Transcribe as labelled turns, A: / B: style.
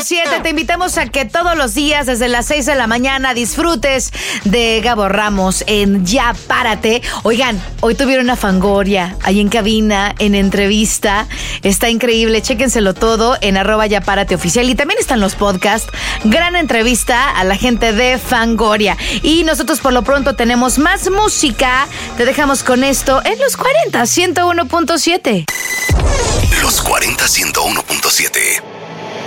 A: 101.7. Te invitamos a que todos los días, desde las 6 de la mañana, disfrutes de Gabo Ramos en Ya Párate. Oigan, hoy tuvieron a Fangoria ahí en cabina, en entrevista. Está increíble. Chéquenselo todo en @yaparateoficial. Y también están los podcasts. Gran entrevista a la gente de Fangoria. Y nosotros por lo pronto tenemos más música. Te dejamos con esto en los 40 101.7.
B: Los 40 101.7.